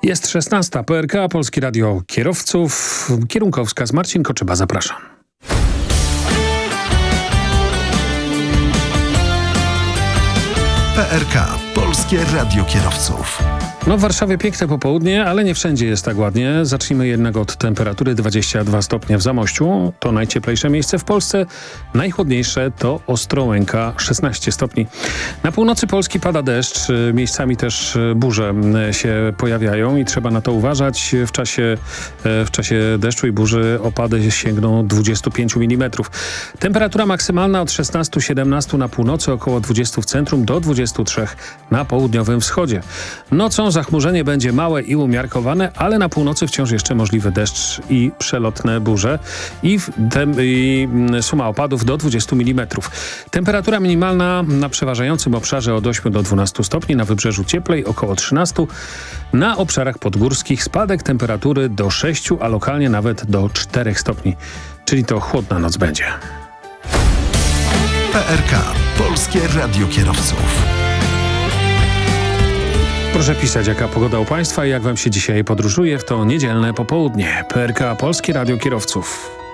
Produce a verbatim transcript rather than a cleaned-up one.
Jest szesnasta. P R K, Polskie Radio Kierowców. Kierunkowskaz. Marcin Koczyba, zapraszam. P R K, Polskie Radio Kierowców. No w Warszawie piękne popołudnie, ale nie wszędzie jest tak ładnie. Zacznijmy jednak od temperatury dwadzieścia dwa stopnie w Zamościu. To najcieplejsze miejsce w Polsce. Najchłodniejsze to Ostrołęka, szesnaście stopni. Na północy Polski pada deszcz. Miejscami też burze się pojawiają i trzeba na to uważać. W czasie, w czasie deszczu i burzy opady sięgną dwadzieścia pięć milimetrów. Temperatura maksymalna od szesnaście do siedemnastu na północy, około dwadzieścia w centrum do dwudziestu trzech na południowym wschodzie. Nocą zachmurzenie będzie małe i umiarkowane, ale na północy wciąż jeszcze możliwy deszcz i przelotne burze i, tem, i suma opadów do dwudziestu milimetrów. Temperatura minimalna na przeważającym obszarze od ośmiu do dwunastu stopni, na wybrzeżu cieplej około trzynastu, na obszarach podgórskich spadek temperatury do sześciu, a lokalnie nawet do czterech stopni. Czyli to chłodna noc będzie. P R K, Polskie Radio Kierowców. Proszę pisać, jaka pogoda u Państwa i jak Wam się dzisiaj podróżuje w to niedzielne popołudnie. P R K, Polskie Radio Kierowców.